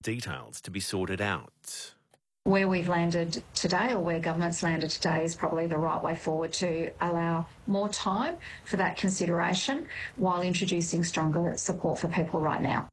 details to be sorted out. Where we've landed today, or where government's landed today, is probably the right way forward to allow more time for that consideration while introducing stronger support for people right now.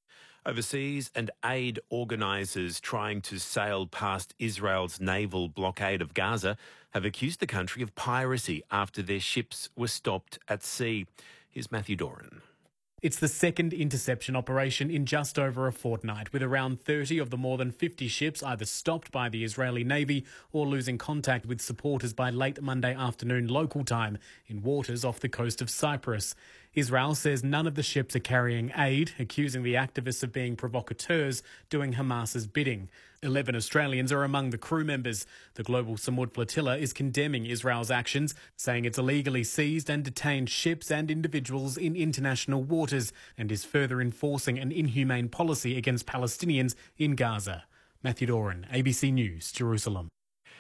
Overseas and aid organisers trying to sail past Israel's naval blockade of Gaza have accused the country of piracy after their ships were stopped at sea. Here's Matthew Doran. It's the second interception operation in just over a fortnight, with around 30 of the more than 50 ships either stopped by the Israeli Navy or losing contact with supporters by late Monday afternoon local time in waters off the coast of Cyprus. Israel says none of the ships are carrying aid, accusing the activists of being provocateurs doing Hamas's bidding. 11 Australians are among the crew members. The Global Samud Flotilla is condemning Israel's actions, saying it's illegally seized and detained ships and individuals in international waters and is further enforcing an inhumane policy against Palestinians in Gaza. Matthew Doran, ABC News, Jerusalem.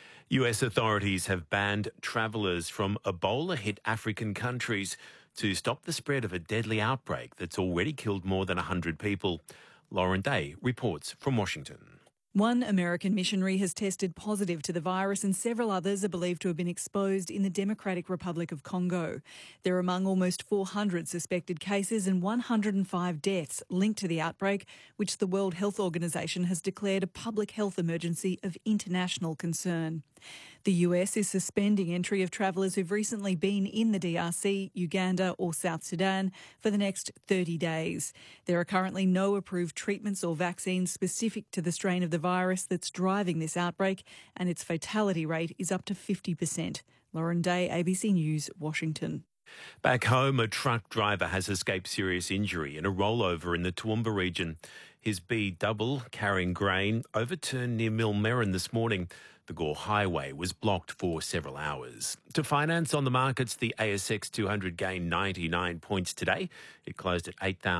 US authorities have banned travellers from Ebola-hit African countries to stop the spread of a deadly outbreak that's already killed more than 100 people. Lauren Day reports from Washington. One American missionary has tested positive to the virus and several others are believed to have been exposed in the Democratic Republic of Congo. They're among almost 400 suspected cases and 105 deaths linked to the outbreak, which the World Health Organization has declared a public health emergency of international concern. The US is suspending entry of travellers who've recently been in the DRC, Uganda or South Sudan for the next 30 days. There are currently no approved treatments or vaccines specific to the strain of the virus that's driving this outbreak, and its fatality rate is up to 50%. Lauren Day, ABC News, Washington. Back home, a truck driver has escaped serious injury in a rollover in the Toowoomba region. His B-double carrying grain overturned near Millmerran this morning. The Gore Highway was blocked for several hours. To finance on the markets, the ASX 200 gained 99 points today. It closed at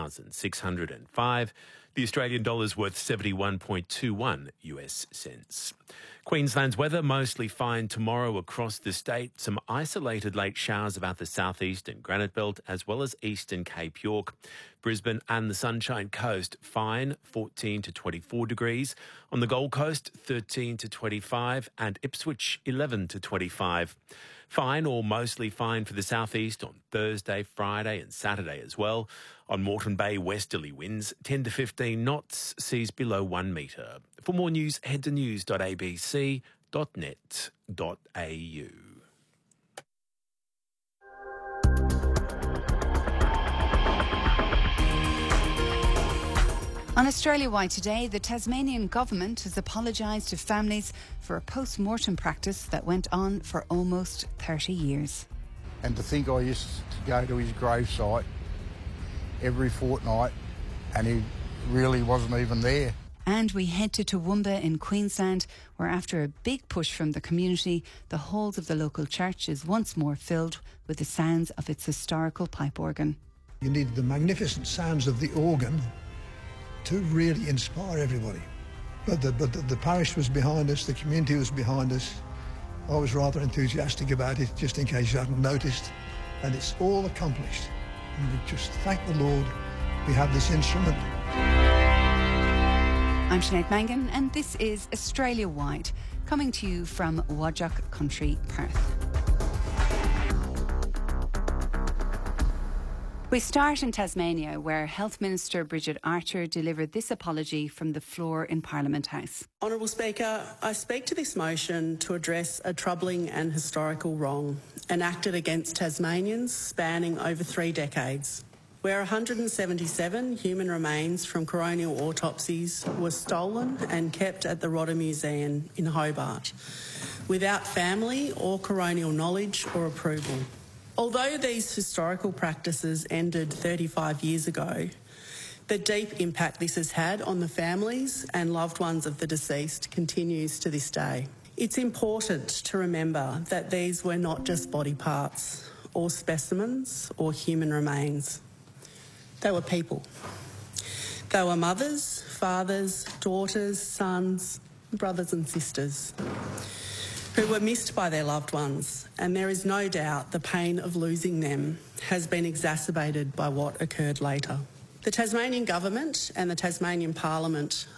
8,605. The Australian dollar's worth 71.21 US cents. Queensland's weather mostly fine tomorrow across the state. Some isolated late showers about the southeast and Granite Belt, as well as eastern Cape York. Brisbane and the Sunshine Coast fine, 14 to 24 degrees. On the Gold Coast, 13 to 25, and Ipswich 11 to 25. Fine or mostly fine for the southeast on Thursday, Friday and Saturday as well. On Moreton Bay, westerly winds 10 to 15 knots, seas below 1 metre. For more news, head to news.abc.net.au. On Australia-wide today, the Tasmanian government has apologised to families for a post-mortem practice that went on for almost 30 years. And to think I used to go to his gravesite every fortnight and he really wasn't even there. And we head to Toowoomba in Queensland, where after a big push from the community, the halls of the local church is once more filled with the sounds of its historical pipe organ. You need the magnificent sounds of the organ to really inspire everybody. But the parish was behind us, the community was behind us. I was rather enthusiastic about it, just in case you hadn't noticed. And it's all accomplished. And we just thank the Lord we have this instrument. I'm Sinead Mangan, and this is Australia Wide, coming to you from Whadjuk Country, Perth. We start in Tasmania, where Health Minister Bridget Archer delivered this apology from the floor in Parliament House. Honourable Speaker, I speak to this motion to address a troubling and historical wrong enacted against Tasmanians spanning over 3 decades, where 177 human remains from coronial autopsies were stolen and kept at the Rodder Museum in Hobart, without family or coronial knowledge or approval. Although these historical practices ended 35 years ago, the deep impact this has had on the families and loved ones of the deceased continues to this day. It's important to remember that these were not just body parts or specimens or human remains. They were people. They were mothers, fathers, daughters, sons, brothers and sisters who were missed by their loved ones, and there is no doubt the pain of losing them has been exacerbated by what occurred later. The Tasmanian Government and the Tasmanian Parliament